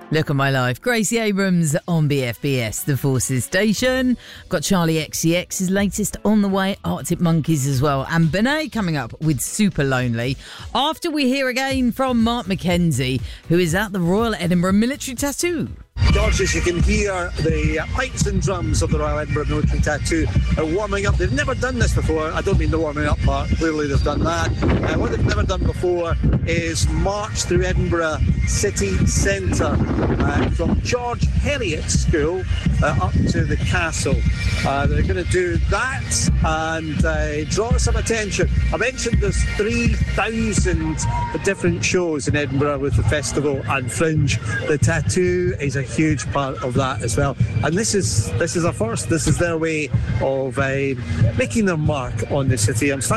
Look at my life. Gracie Abrams on BFBS, the Forces station. Got Charlie XCX's latest on the way, Arctic Monkeys as well. And Benet coming up with Super Lonely. After we hear again from Mark McKenzie, who is at the Royal Edinburgh Military Tattoo. George, as you can hear, the pipes and drums of the Royal Edinburgh Military Tattoo are warming up. They've never done this before. I don't mean the warming up part. Clearly they've done that. What they've never done before is march through Edinburgh city centre from George Heriot School up to the castle. They're going to do that and draw some attention. I mentioned there's 3,000 different shows in Edinburgh with the festival and Fringe. The tattoo is a huge part of that as well, and this is a first. This is their way of making their mark on the city. I'm